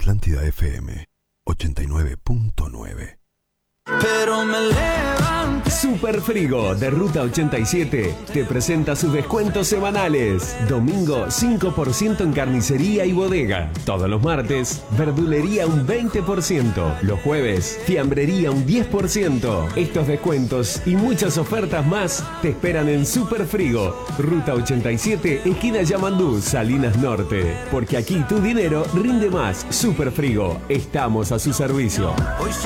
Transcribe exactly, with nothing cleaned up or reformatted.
Atlántida F M ochenta y nueve punto nueve. Pero me levanto. Super Frigo de Ruta ochenta y siete te presenta sus descuentos semanales. Domingo cinco por ciento en carnicería y bodega. Todos los martes, verdulería un veinte por ciento. Los jueves, fiambrería un diez por ciento. Estos descuentos y muchas ofertas más te esperan en Super Frigo. Ruta ochenta y siete, esquina Yamandú, Salinas Norte. Porque aquí tu dinero rinde más. Super Frigo, estamos a su servicio.